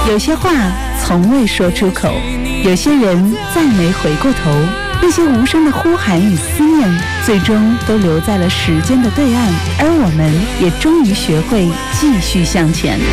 有些话从未说出口，有些人再没回过头，那些无声的呼喊与思念，最终都留在了时间的对岸，而我们也终于学会继续向前。